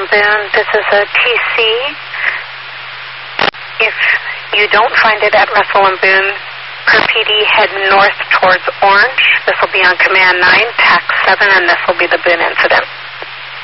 Boone. This is a TC. If you don't find it at Russell and Boone, per PD, head north towards Orange. This will be on Command 9, TAC 7, and this will be the Boone incident.